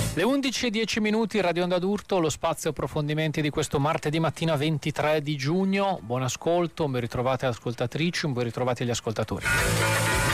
Le 11:10, Radio Onda d'Urto, lo spazio approfondimenti di questo martedì mattina 23 di giugno. Buon ascolto, ben ritrovate ascoltatrici, ben ritrovati agli ascoltatori.